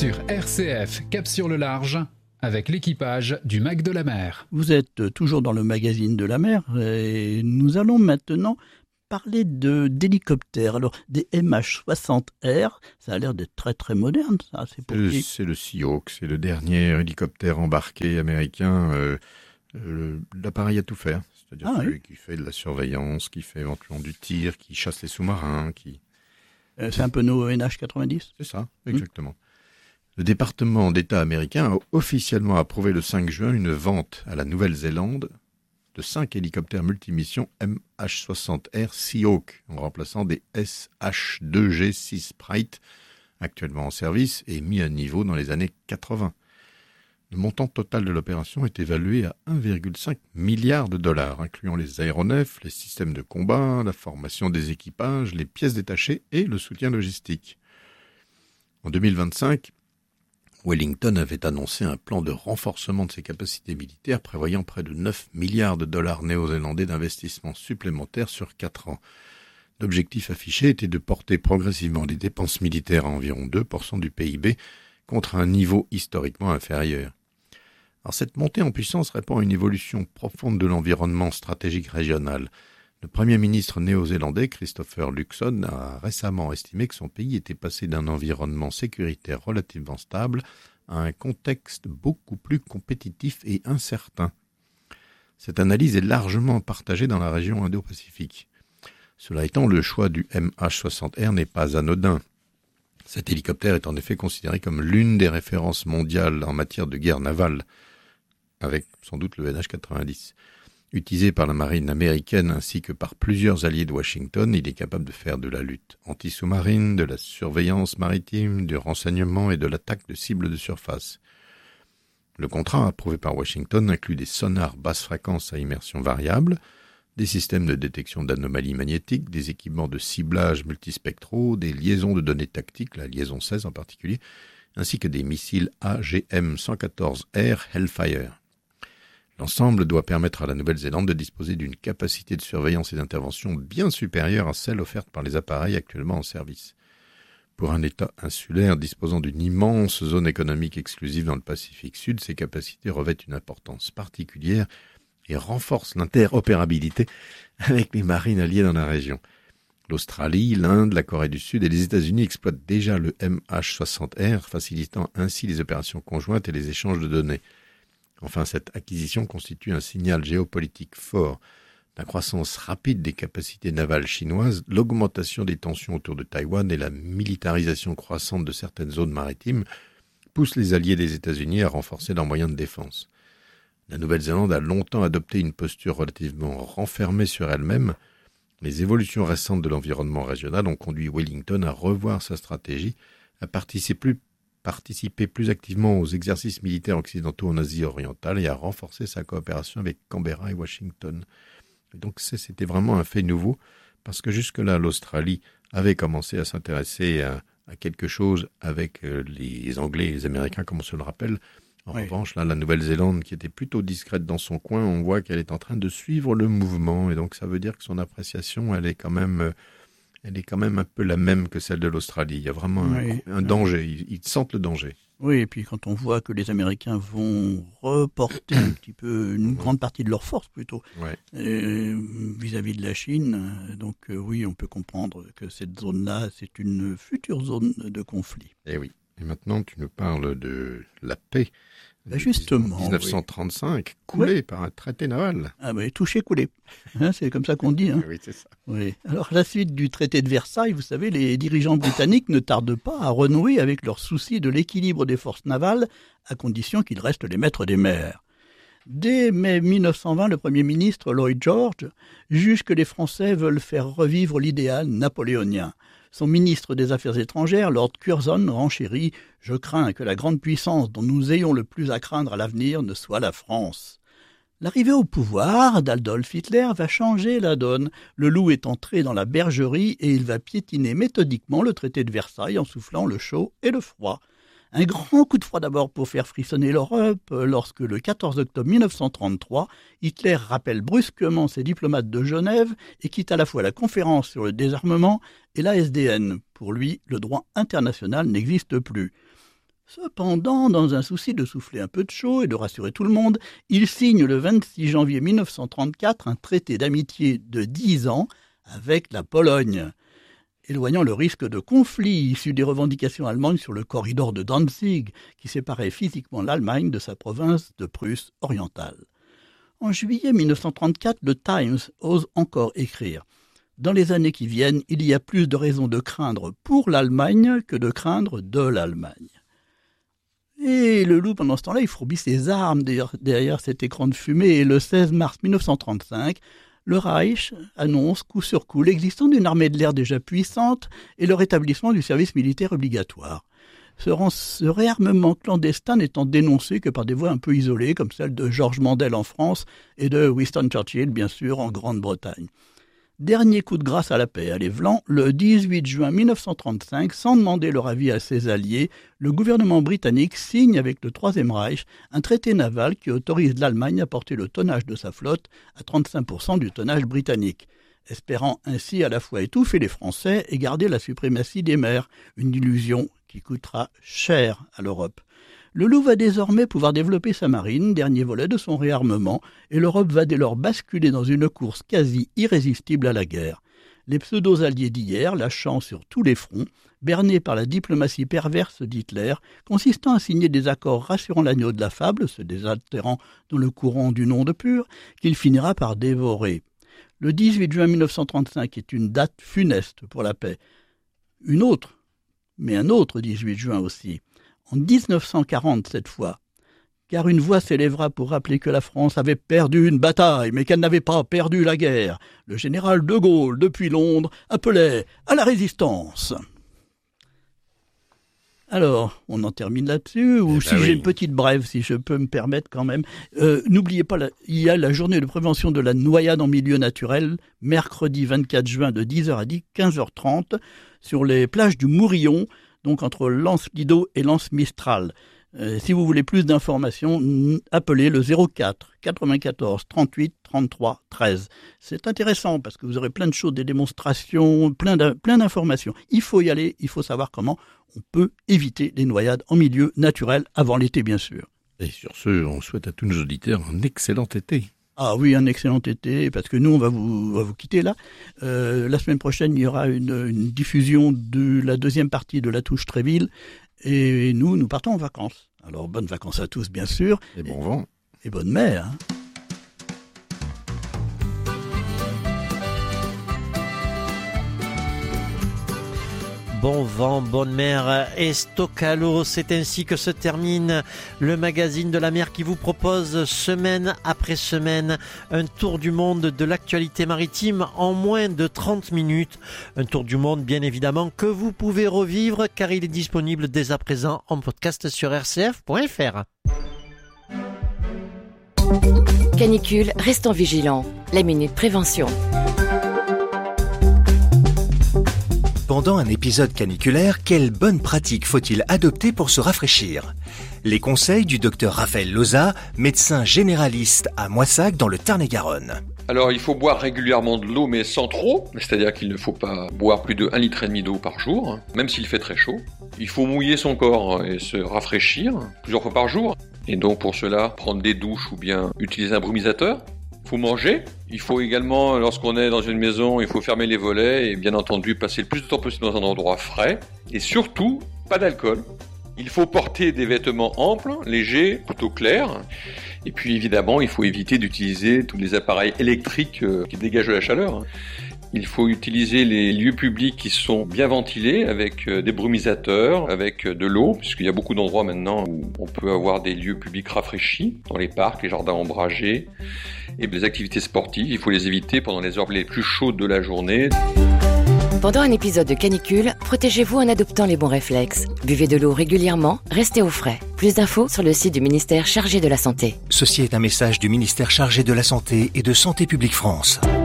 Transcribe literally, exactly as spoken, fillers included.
sur R C F Cap sur le Large avec l'équipage du Mac de la Mer. Vous êtes toujours dans le magazine de la mer et nous allons maintenant parler de, d'hélicoptères. Alors, des M H soixante R, ça a l'air d'être très très moderne, ça. C'est, pour c'est, le, qui... c'est le Seahawk, c'est le dernier hélicoptère embarqué américain. Euh, euh, l'appareil à tout faire, c'est-à-dire ah, celui oui. qui fait de la surveillance, qui fait éventuellement du tir, qui chasse les sous-marins, qui... Euh, c'est un peu nos N H quatre-vingt-dix. C'est ça, exactement. Mmh. Le département d'État américain a officiellement approuvé le cinq juin une vente à la Nouvelle-Zélande de cinq hélicoptères multimissions M H soixante R Seahawk, en remplaçant des S H deux G six Sprite, actuellement en service et mis à niveau dans les années quatre-vingts. Le montant total de l'opération est évalué à un virgule cinq milliard de dollars, incluant les aéronefs, les systèmes de combat, la formation des équipages, les pièces détachées et le soutien logistique. En deux mille vingt-cinq, Wellington avait annoncé un plan de renforcement de ses capacités militaires prévoyant près de neuf milliards de dollars néo-zélandais d'investissements supplémentaires sur quatre ans. L'objectif affiché était de porter progressivement les dépenses militaires à environ deux pour cent du P I B contre un niveau historiquement inférieur. Alors cette montée en puissance répond à une évolution profonde de l'environnement stratégique régional. Le Premier ministre néo-zélandais, Christopher Luxon, a récemment estimé que son pays était passé d'un environnement sécuritaire relativement stable à un contexte beaucoup plus compétitif et incertain. Cette analyse est largement partagée dans la région Indo-Pacifique. Cela étant, le choix du M H soixante R n'est pas anodin. Cet hélicoptère est en effet considéré comme l'une des références mondiales en matière de guerre navale, avec sans doute le N H quatre-vingt-dix. Utilisé par la marine américaine ainsi que par plusieurs alliés de Washington, il est capable de faire de la lutte anti-sous-marine, de la surveillance maritime, du renseignement et de l'attaque de cibles de surface. Le contrat approuvé par Washington inclut des sonars basse fréquence à immersion variable, des systèmes de détection d'anomalies magnétiques, des équipements de ciblage multispectraux, des liaisons de données tactiques, la liaison seize en particulier, ainsi que des missiles A G M cent quatorze R Hellfire. L'ensemble doit permettre à la Nouvelle-Zélande de disposer d'une capacité de surveillance et d'intervention bien supérieure à celle offerte par les appareils actuellement en service. Pour un État insulaire disposant d'une immense zone économique exclusive dans le Pacifique Sud, ces capacités revêtent une importance particulière et renforcent l'interopérabilité avec les marines alliées dans la région. L'Australie, l'Inde, la Corée du Sud et les États-Unis exploitent déjà le M H soixante R, facilitant ainsi les opérations conjointes et les échanges de données. Enfin, cette acquisition constitue un signal géopolitique fort. La croissance rapide des capacités navales chinoises, l'augmentation des tensions autour de Taïwan et la militarisation croissante de certaines zones maritimes poussent les alliés des États-Unis à renforcer leurs moyens de défense. La Nouvelle-Zélande a longtemps adopté une posture relativement renfermée sur elle-même. Les évolutions récentes de l'environnement régional ont conduit Wellington à revoir sa stratégie, à participer plus participer plus activement aux exercices militaires occidentaux en Asie orientale et à renforcer sa coopération avec Canberra et Washington. Et donc c'était vraiment un fait nouveau, parce que jusque-là, l'Australie avait commencé à s'intéresser à, à quelque chose avec les Anglais et les Américains, comme on se le rappelle. En oui. revanche, là, la Nouvelle-Zélande, qui était plutôt discrète dans son coin, on voit qu'elle est en train de suivre le mouvement, et donc ça veut dire que son appréciation, elle est quand même... Elle est quand même un peu la même que celle de l'Australie. Il y a vraiment oui. un, un danger. Ils, ils sentent le danger. Oui, et puis quand on voit que les Américains vont reporter un petit peu, une grande partie de leur force plutôt, ouais. euh, vis-à-vis de la Chine, donc euh, oui, on peut comprendre que cette zone-là, c'est une future zone de conflit. Et oui. Et maintenant, tu nous parles de la paix. Ben justement, dix-neuf cent trente-cinq, oui. coulé oui. par un traité naval. Ah oui, touché, coulé. Hein, c'est comme ça qu'on dit. Hein. Oui, c'est ça. Oui. Alors, à la suite du traité de Versailles, vous savez, les dirigeants britanniques ne tardent pas à renouer avec leur souci de l'équilibre des forces navales, à condition qu'ils restent les maîtres des mers. Dès mai mille neuf cent vingt, le Premier ministre Lloyd George juge que les Français veulent faire revivre l'idéal napoléonien. Son ministre des Affaires étrangères, Lord Curzon, renchérit « Je crains que la grande puissance dont nous ayons le plus à craindre à l'avenir ne soit la France ». L'arrivée au pouvoir d'Adolf Hitler va changer la donne. Le loup est entré dans la bergerie et il va piétiner méthodiquement le traité de Versailles en soufflant le chaud et le froid. Un grand coup de froid d'abord pour faire frissonner l'Europe, lorsque le quatorze octobre mille neuf cent trente-trois, Hitler rappelle brusquement ses diplomates de Genève et quitte à la fois la conférence sur le désarmement et la S D N. Pour lui, le droit international n'existe plus. Cependant, dans un souci de souffler un peu de chaud et de rassurer tout le monde, il signe le vingt-six janvier mille neuf cent trente-quatre un traité d'amitié de dix ans avec la Pologne, éloignant le risque de conflit issu des revendications allemandes sur le corridor de Danzig, qui séparait physiquement l'Allemagne de sa province de Prusse orientale. En juillet mille neuf cent trente-quatre, le Times ose encore écrire « Dans les années qui viennent, il y a plus de raisons de craindre pour l'Allemagne que de craindre de l'Allemagne. » Et le loup, pendant ce temps-là, il fourbit ses armes derrière, derrière cet écran de fumée, et le seize mars mille neuf cent trente-cinq, le Reich annonce coup sur coup l'existence d'une armée de l'air déjà puissante et le rétablissement du service militaire obligatoire. Ce, ce réarmement clandestin n'étant dénoncé que par des voix un peu isolées, comme celle de Georges Mandel en France et de Winston Churchill, bien sûr, en Grande-Bretagne. Dernier coup de grâce à la paix à l'Évelan, le dix-huit juin mille neuf cent trente-cinq, sans demander leur avis à ses alliés, le gouvernement britannique signe avec le Troisième Reich un traité naval qui autorise l'Allemagne à porter le tonnage de sa flotte à trente-cinq pour cent du tonnage britannique, espérant ainsi à la fois étouffer les Français et garder la suprématie des mers, une illusion qui coûtera cher à l'Europe. Le loup va désormais pouvoir développer sa marine, dernier volet de son réarmement, et l'Europe va dès lors basculer dans une course quasi irrésistible à la guerre. Les pseudo-alliés d'hier, lâchant sur tous les fronts, bernés par la diplomatie perverse d'Hitler, consistant à signer des accords rassurant l'agneau de la fable, se désaltérant dans le courant du nom de pur, qu'il finira par dévorer. Le dix-huit juin mille neuf cent trente-cinq est une date funeste pour la paix. Une autre, mais un autre dix-huit juin aussi. En dix-neuf cent quarante cette fois, car une voix s'élèvera pour rappeler que la France avait perdu une bataille, mais qu'elle n'avait pas perdu la guerre. Le général de Gaulle, depuis Londres, appelait à la résistance. Alors, on en termine là-dessus, ou eh ben si oui. J'ai une petite brève, si je peux me permettre quand même. Euh, n'oubliez pas, la, il y a la journée de prévention de la noyade en milieu naturel, mercredi vingt-quatre juin de dix heures à quinze heures trente, sur les plages du Mourillon, donc entre Lens-Lido et Lens-Mistral. Euh, si vous voulez plus d'informations, appelez le zéro quatre quatre-vingt-quatorze trente-huit trente-trois treize. C'est intéressant parce que vous aurez plein de choses, des démonstrations, plein, de, plein d'informations. Il faut y aller, il faut savoir comment on peut éviter les noyades en milieu naturel avant l'été, bien sûr. Et sur ce, on souhaite à tous nos auditeurs un excellent été. Ah oui, un excellent été, parce que nous, on va vous, on va vous quitter là. Euh, la semaine prochaine, il y aura une, une diffusion de la deuxième partie de La Touche Tréville. Et nous, nous partons en vacances. Alors, bonnes vacances à tous, bien sûr. Et bon vent. Et bonne mer, hein. Bon vent, bonne mer et Stoccalo, c'est ainsi que se termine le magazine de la mer qui vous propose semaine après semaine un tour du monde de l'actualité maritime en moins de trente minutes. Un tour du monde bien évidemment que vous pouvez revivre car il est disponible dès à présent en podcast sur r c f point f r. Canicule, restons vigilants. La Minute Prévention. Pendant un épisode caniculaire, quelles bonnes pratiques faut-il adopter pour se rafraîchir ? Les conseils du docteur Raphaël Loza, médecin généraliste à Moissac dans le Tarn-et-Garonne. Alors il faut boire régulièrement de l'eau mais sans trop, c'est-à-dire qu'il ne faut pas boire plus de un litre et demi d'eau par jour, même s'il fait très chaud. Il faut mouiller son corps et se rafraîchir plusieurs fois par jour, et donc pour cela prendre des douches ou bien utiliser un brumisateur. Il faut manger, il faut également, lorsqu'on est dans une maison, il faut fermer les volets et bien entendu passer le plus de temps possible dans un endroit frais, et surtout pas d'alcool. Il faut porter des vêtements amples, légers, plutôt clairs. Et puis évidemment, il faut éviter d'utiliser tous les appareils électriques qui dégagent de la chaleur. Il faut utiliser les lieux publics qui sont bien ventilés avec des brumisateurs, avec de l'eau, puisqu'il y a beaucoup d'endroits maintenant où on peut avoir des lieux publics rafraîchis, dans les parcs, les jardins ombragés. Et les activités sportives, il faut les éviter pendant les heures les plus chaudes de la journée. Pendant un épisode de canicule, protégez-vous en adoptant les bons réflexes. Buvez de l'eau régulièrement, restez au frais. Plus d'infos sur le site du ministère chargé de la Santé. Ceci est un message du ministère chargé de la Santé et de Santé publique France.